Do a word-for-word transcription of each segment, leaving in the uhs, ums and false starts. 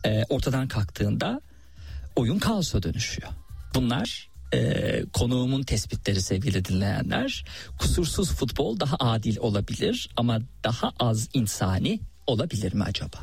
e, ortadan kalktığında oyun kaosa dönüşüyor. Bunlar e, konuğumun tespitleri sevgili dinleyenler. Kusursuz futbol daha adil olabilir ama daha az insani olabilir mi acaba?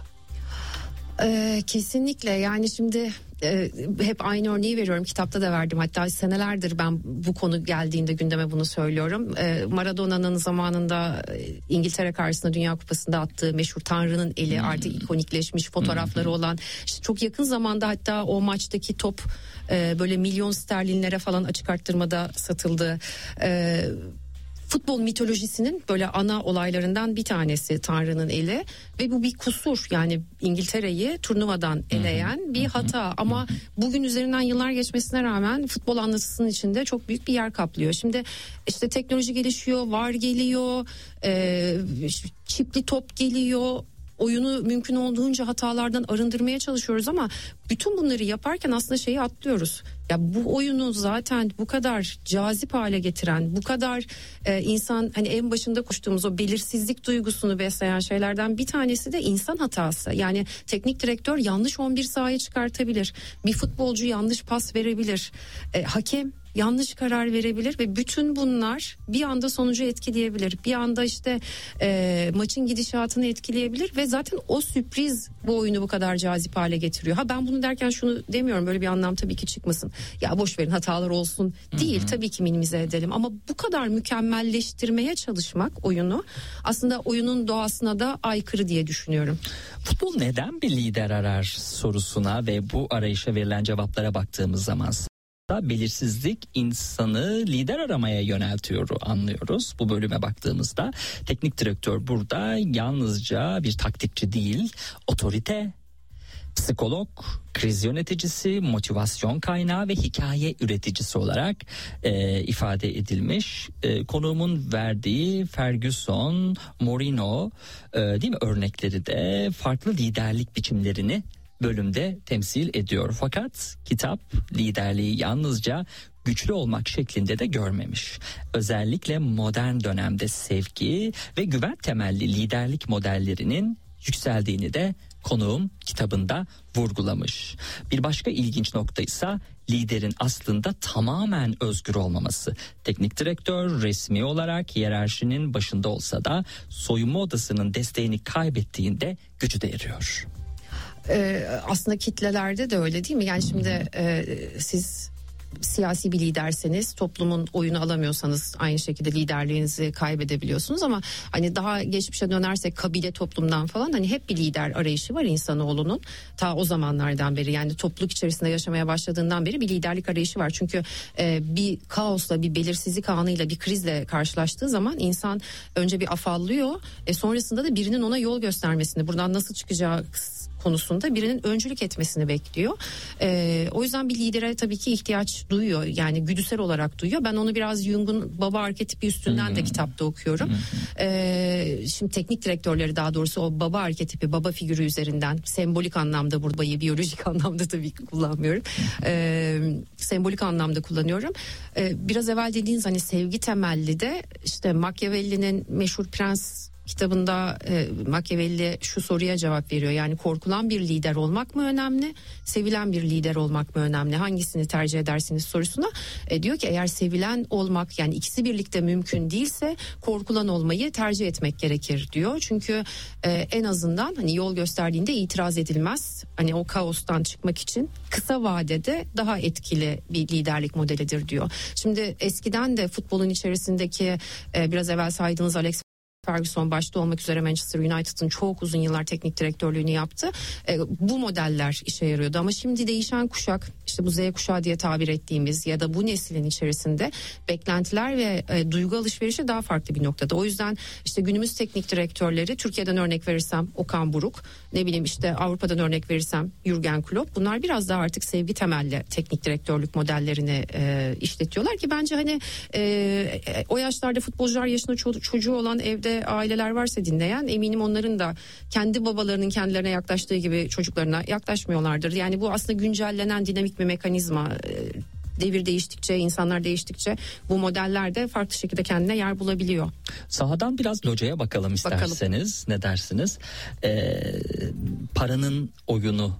Ee, kesinlikle yani şimdi e, hep aynı örneği veriyorum, kitapta da verdim, hatta senelerdir ben bu konu geldiğinde gündeme bunu söylüyorum. e, Maradona'nın zamanında İngiltere karşısında Dünya Kupası'nda attığı meşhur Tanrı'nın eli hmm. artık ikonikleşmiş fotoğrafları hmm. olan, işte çok yakın zamanda hatta o maçtaki top e, böyle milyon sterlinlere falan açık arttırmada satıldı. e, Futbol mitolojisinin böyle ana olaylarından bir tanesi Tanrı'nın eli ve bu bir kusur, yani İngiltere'yi turnuvadan eleyen bir hata, ama bugün üzerinden yıllar geçmesine rağmen futbol anlatısının içinde çok büyük bir yer kaplıyor. Şimdi işte teknoloji gelişiyor, VAR geliyor, e, çipli top geliyor. Oyunu mümkün olduğunca hatalardan arındırmaya çalışıyoruz ama bütün bunları yaparken aslında şeyi atlıyoruz. Ya bu oyunu zaten bu kadar cazip hale getiren, bu kadar e, insan, hani en başında konuştuğumuz o belirsizlik duygusunu besleyen şeylerden bir tanesi de insan hatası. Yani teknik direktör yanlış on bir sahaya çıkartabilir. Bir futbolcu yanlış pas verebilir. E, hakem yanlış karar verebilir ve bütün bunlar bir anda sonucu etkileyebilir. Bir anda işte e, maçın gidişatını etkileyebilir ve zaten o sürpriz bu oyunu bu kadar cazip hale getiriyor. Ha ben bunu derken şunu demiyorum, böyle bir anlam tabii ki çıkmasın. Ya boş verin hatalar olsun değil, hı hı. tabii ki minimize edelim ama bu kadar mükemmelleştirmeye çalışmak oyunu aslında oyunun doğasına da aykırı diye düşünüyorum. Futbol neden bir lider arar sorusuna ve bu arayışa verilen cevaplara baktığımız zaman belirsizlik insanı lider aramaya yöneltiyor anlıyoruz. Bu bölüme baktığımızda teknik direktör burada yalnızca bir taktikçi değil, otorite, psikolog, kriz yöneticisi, motivasyon kaynağı ve hikaye üreticisi olarak e, ifade edilmiş. E, konuğumun verdiği Ferguson, Mourinho e, değil mi örnekleri de farklı liderlik biçimlerini bölümde temsil ediyor. Fakat kitap liderliği yalnızca güçlü olmak şeklinde de görmemiş. Özellikle modern dönemde sevgi ve güven temelli liderlik modellerinin yükseldiğini de konuğum kitabında vurgulamış. Bir başka ilginç nokta ise liderin aslında tamamen özgür olmaması. Teknik direktör resmi olarak hiyerarşinin başında olsa da soyunma odasının desteğini kaybettiğinde gücü de eriyor. Ee, aslında kitlelerde de öyle değil mi? Yani şimdi e, siz siyasi bir liderseniz, toplumun oyunu alamıyorsanız aynı şekilde liderliğinizi kaybedebiliyorsunuz ama hani daha geçmişe dönersek kabile toplumdan falan hani hep bir lider arayışı var insanoğlunun. Ta o zamanlardan beri, yani topluluk içerisinde yaşamaya başladığından beri bir liderlik arayışı var. Çünkü e, bir kaosla, bir belirsizlik anıyla, bir krizle karşılaştığı zaman insan önce bir afallıyor. E, sonrasında da birinin ona yol göstermesini, buradan nasıl çıkacağı konusunda birinin öncülük etmesini bekliyor. Ee, o yüzden bir lidere tabii ki ihtiyaç duyuyor. Yani güdüsel olarak duyuyor. Ben onu biraz Jung'un baba arketipi üstünden hmm. de kitapta okuyorum. Hmm. Ee, şimdi teknik direktörleri, daha doğrusu o baba arketipi, baba figürü üzerinden, sembolik anlamda, burayı biyolojik anlamda tabii ki kullanmıyorum. Ee, sembolik anlamda kullanıyorum. Ee, biraz evvel dediğiniz hani sevgi temelli de işte Machiavelli'nin meşhur Prens kitabında e, Machiavelli şu soruya cevap veriyor. Yani korkulan bir lider olmak mı önemli, sevilen bir lider olmak mı önemli? Hangisini tercih edersiniz sorusuna e, diyor ki eğer sevilen olmak, yani ikisi birlikte mümkün değilse korkulan olmayı tercih etmek gerekir diyor. Çünkü e, en azından hani yol gösterdiğinde itiraz edilmez. Hani o kaostan çıkmak için kısa vadede daha etkili bir liderlik modelidir diyor. Şimdi eskiden de futbolun içerisindeki e, biraz evvel saydığınız Alex Ferguson başta olmak üzere Manchester United'ın çok uzun yıllar teknik direktörlüğünü yaptı. E, bu modeller işe yarıyordu ama şimdi değişen kuşak, işte bu Z kuşağı diye tabir ettiğimiz ya da bu neslin içerisinde beklentiler ve e, duygu alışverişi daha farklı bir noktada. O yüzden işte günümüz teknik direktörleri, Türkiye'den örnek verirsem Okan Buruk, ne bileyim işte Avrupa'dan örnek verirsem Jürgen Klopp, bunlar biraz daha artık sevgi temelli teknik direktörlük modellerini e, işletiyorlar ki bence hani e, o yaşlarda futbolcular yaşında ço- çocuğu olan evde aileler varsa dinleyen, eminim onların da kendi babalarının kendilerine yaklaştığı gibi çocuklarına yaklaşmıyorlardır. Yani bu aslında güncellenen dinamik bir mekanizma. Devir değiştikçe, insanlar değiştikçe bu modeller de farklı şekilde kendine yer bulabiliyor. Sahadan biraz locaya bakalım isterseniz. Bakalım. Ne dersiniz? Ee, paranın oyunu